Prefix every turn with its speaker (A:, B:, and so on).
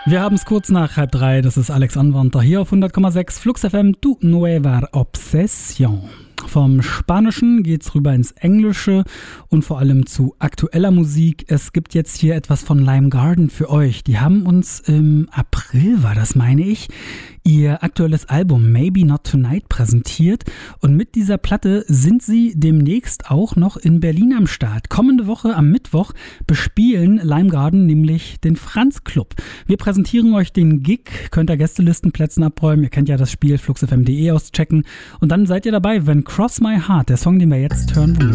A: Wir haben es kurz nach 2:30, das ist Alex Anwandter hier auf 100,6 Flux FM, Tu Nueva Obsession. Vom Spanischen geht's rüber ins Englische und vor allem zu aktueller Musik. Es gibt jetzt hier etwas von Lime Garden für euch. Die haben uns im April, war das meine ich, ihr aktuelles Album Maybe Not Tonight präsentiert. Und mit dieser Platte sind sie demnächst auch noch in Berlin am Start. Kommende Woche am Mittwoch bespielen Lime Garden nämlich den Franz Club. Wir präsentieren euch den Gig, könnt ihr Gästelistenplätzen abräumen. Ihr kennt ja das Spiel fluxfm.de auschecken. Und dann seid ihr dabei, wenn Cross My Heart, der Song, den wir jetzt hören,